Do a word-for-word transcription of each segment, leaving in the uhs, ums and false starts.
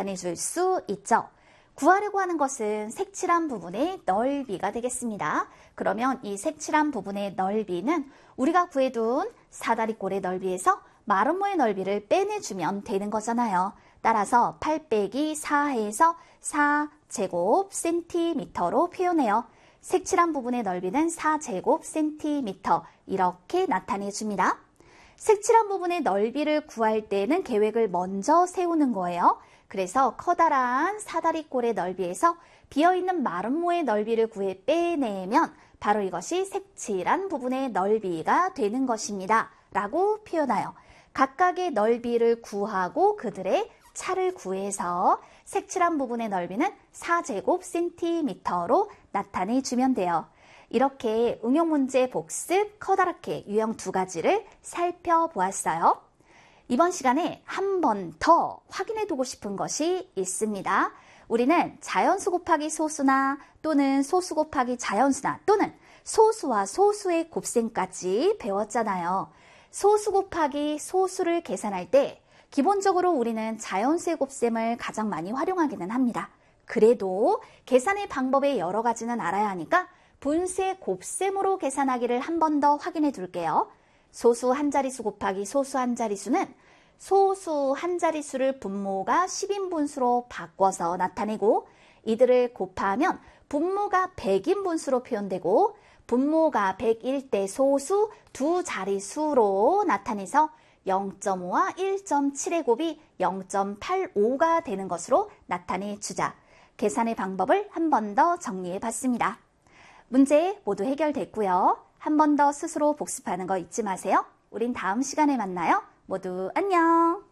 나타내 줄 수 있죠. 구하려고 하는 것은 색칠한 부분의 넓이가 되겠습니다. 그러면 이 색칠한 부분의 넓이는 우리가 구해둔 사다리꼴의 넓이에서 마름모의 넓이를 빼내주면 되는 거잖아요. 따라서 팔 빼기 사에서 사 제곱 센티미터로 표현해요. 색칠한 부분의 넓이는 사 제곱 센티미터 이렇게 나타내 줍니다. 색칠한 부분의 넓이를 구할 때는 계획을 먼저 세우는 거예요. 그래서 커다란 사다리꼴의 넓이에서 비어있는 마름모의 넓이를 구해 빼내면 바로 이것이 색칠한 부분의 넓이가 되는 것입니다. 라고 표현하여 각각의 넓이를 구하고 그들의 차를 구해서 색칠한 부분의 넓이는 사 제곱 센티미터로 나타내 주면 돼요. 이렇게 응용 문제 복습 커다랗게 유형 두 가지를 살펴보았어요. 이번 시간에 한 번 더 확인해 두고 싶은 것이 있습니다. 우리는 자연수 곱하기 소수나 또는 소수 곱하기 자연수나 또는 소수와 소수의 곱셈까지 배웠잖아요. 소수 곱하기 소수를 계산할 때 기본적으로 우리는 자연수의 곱셈을 가장 많이 활용하기는 합니다. 그래도 계산의 방법의 여러 가지는 알아야 하니까 분수의 곱셈으로 계산하기를 한 번 더 확인해 둘게요. 소수 한 자릿수 곱하기 소수 한 자릿수는 소수 한 자릿수를 분모가 십 인분수로 바꿔서 나타내고 이들을 곱하면 분모가 백 인분수로 표현되고 분모가 백일 때 소수 두 자릿수로 나타내서 영 점 오와 일 점 칠의 곱이 영 점 팔오가 되는 것으로 나타내 주자. 계산의 방법을 한 번 더 정리해 봤습니다. 문제 모두 해결됐고요. 한 번 더 스스로 복습하는 거 잊지 마세요. 우린 다음 시간에 만나요. 모두 안녕.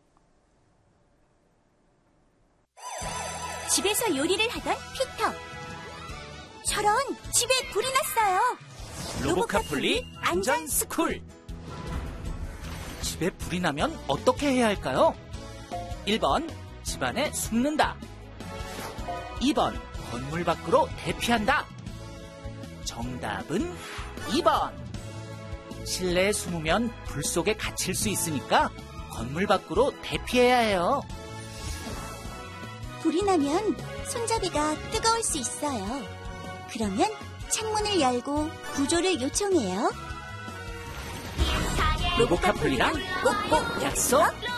집에서 요리를 하던 피터. 저런, 집에 불이 났어요. 로보카폴리 안전스쿨. 집에 불이 나면 어떻게 해야 할까요? 일 번 집안에 숨는다. 이 번 건물 밖으로 대피한다. 정답은 이 번. 실내에 숨으면 불 속에 갇힐 수 있으니까 건물 밖으로 대피해야 해요. 불이 나면 손잡이가 뜨거울 수 있어요. 그러면 창문을 열고 구조를 요청해요. 로보카폴리랑 꼭꼭 약속.